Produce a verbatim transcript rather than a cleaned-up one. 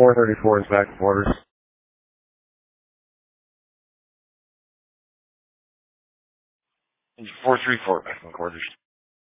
four thirty-four is back in quarters. Engine four three four back in quarters.